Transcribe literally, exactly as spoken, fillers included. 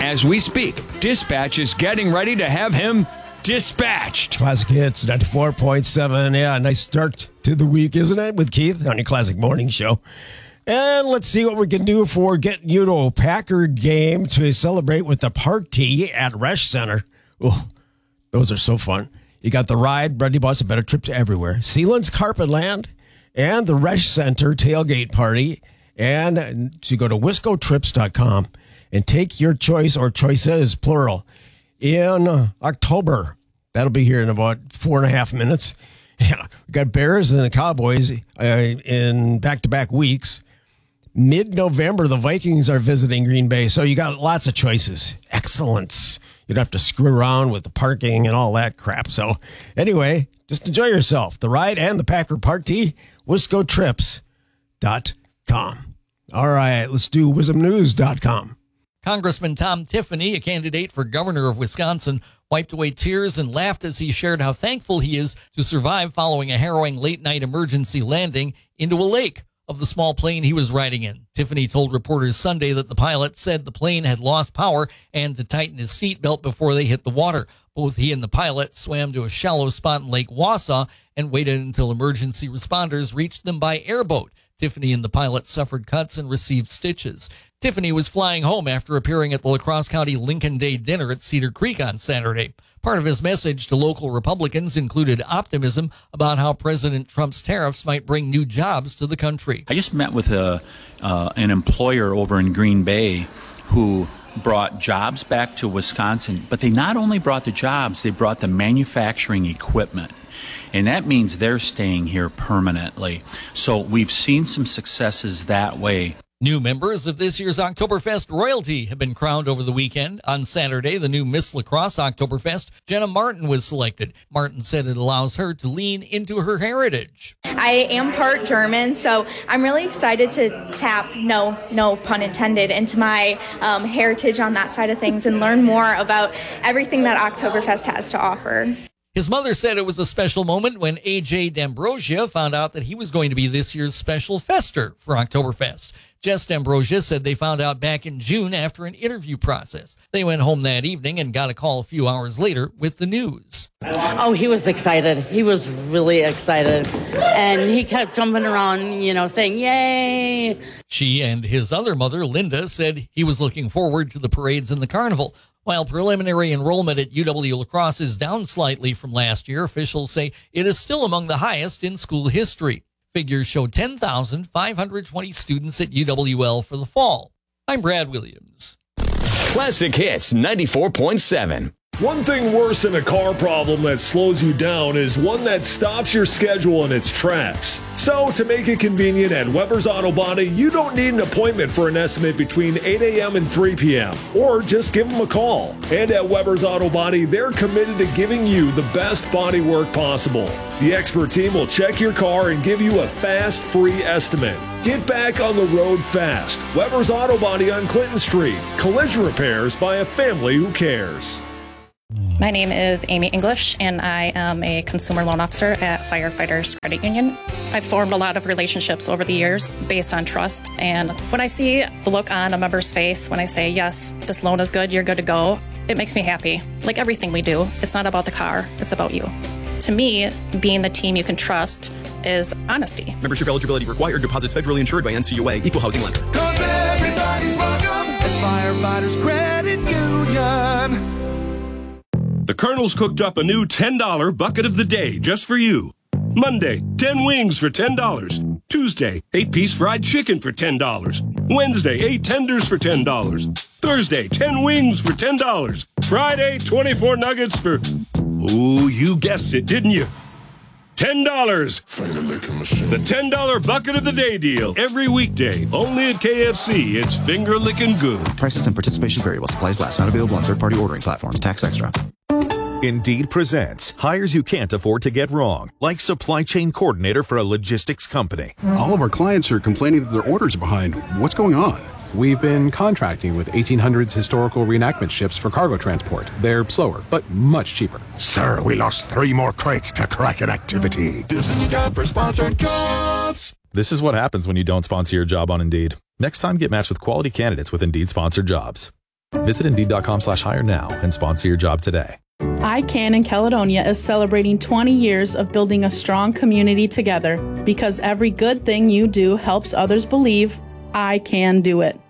as we speak. Dispatch is getting ready to have him dispatched. Classic Hits ninety-four point seven. Yeah, nice start to the week, isn't it? With Keith on your Classic Morning Show. And let's see what we can do for getting you to a Packer game to celebrate with the party at Resch Center. Oh, those are so fun. You got the ride, Brady Bus, a better trip to everywhere. Sealand's Carpetland and the Resch Center tailgate party. And to go to wisco trips dot com and take your choice, or choices, plural, in October. That'll be here in about four and a half minutes. Yeah, we got Bears and the Cowboys uh, in back-to-back weeks. Mid-November, the Vikings are visiting Green Bay, so you got lots of choices. Excellence. You don't have to screw around with the parking and all that crap. So anyway, just enjoy yourself. The ride and the Packer party, wisco trips dot com. All right, let's do wisdom news dot com. Congressman Tom Tiffany, a candidate for governor of Wisconsin, wiped away tears and laughed as he shared how thankful he is to survive following a harrowing late-night emergency landing into a lake of the small plane he was riding in. Tiffany told reporters Sunday that the pilot said the plane had lost power and to tighten his seatbelt before they hit the water. Both he and the pilot swam to a shallow spot in Lake Wausau and waited until emergency responders reached them by airboat. Tiffany and the pilot suffered cuts and received stitches. Tiffany was flying home after appearing at the La Crosse County Lincoln Day dinner at Cedar Creek on Saturday. Part of his message to local Republicans included optimism about how President Trump's tariffs might bring new jobs to the country. I just met with a uh, an employer over in Green Bay who brought jobs back to Wisconsin, but they not only brought the jobs, they brought the manufacturing equipment. And that means they're staying here permanently. So we've seen some successes that way. New members of this year's Oktoberfest royalty have been crowned over the weekend. On Saturday, the new Miss La Crosse Oktoberfest, Jenna Martin, was selected. Martin said it allows her to lean into her heritage. I am part German, so I'm really excited to tap, no, no pun intended, into my um, heritage on that side of things and learn more about everything that Oktoberfest has to offer. His mother said it was a special moment when A J D'Ambrosia found out that he was going to be this year's special fester for Oktoberfest. Jess D'Ambrosia said they found out back in June after an interview process. They went home that evening and got a call a few hours later with the news. Oh, he was excited. He was really excited. And he kept jumping around, you know, saying, yay. She and his other mother, Linda, said he was looking forward to the parades and the carnival. While preliminary enrollment at U W La Crosse is down slightly from last year, officials say it is still among the highest in school history. Figures show ten thousand five hundred twenty students at U W L for the fall. I'm Brad Williams. Classic Hits ninety-four point seven. One thing worse than a car problem that slows you down is one that stops your schedule in its tracks. So, to make it convenient at Weber's Auto Body, you don't need an appointment for an estimate between eight a.m. and three p.m. Or just give them a call. And at Weber's Auto Body, they're committed to giving you the best body work possible. The expert team will check your car and give you a fast, free estimate. Get back on the road fast. Weber's Auto Body on Clinton Street. Collision repairs by a family who cares. My name is Amy English, and I am a consumer loan officer at Firefighters Credit Union. I've formed a lot of relationships over the years based on trust, and when I see the look on a member's face when I say, yes, this loan is good, you're good to go, it makes me happy. Like everything we do, it's not about the car, it's about you. To me, being the team you can trust is honesty. Membership eligibility required. Deposits federally insured by N C U A. Equal housing lender. Cause everybody's welcome at Firefighters Credit Union. The Colonel's cooked up a new ten dollar bucket of the day just for you. Monday, ten wings for ten dollars. Tuesday, eight piece fried chicken for ten dollars. Wednesday, eight tenders for ten dollars. Thursday, ten wings for ten dollars. Friday, twenty-four nuggets for... Ooh, you guessed it, didn't you? ten dollars. Finger licking machine. The ten dollar bucket of the day deal. Every weekday. Only at K F C. It's finger licking good. Prices and participation vary while supplies last. Not available on third-party ordering platforms. Tax extra. Indeed presents hires you can't afford to get wrong, like supply chain coordinator for a logistics company. All of our clients are complaining that their orders are behind. What's going on? We've been contracting with eighteen hundreds historical reenactment ships for cargo transport. They're slower, but much cheaper. Sir, we lost three more crates to Kraken activity. This is a job for sponsored jobs. This is what happens when you don't sponsor your job on Indeed. Next time, get matched with quality candidates with Indeed sponsored jobs. Visit Indeed.com slash hire now and sponsor your job today. I CAN in Caledonia is celebrating twenty years of building a strong community together because every good thing you do helps others believe I can do it.